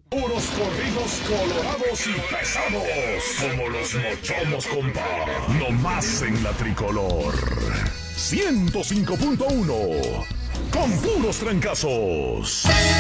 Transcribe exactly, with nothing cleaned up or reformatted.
Puros corridos colorados y pesados. Como los mochomos, compa. No más en la tricolor. ciento cinco punto uno. Con puros trancazos.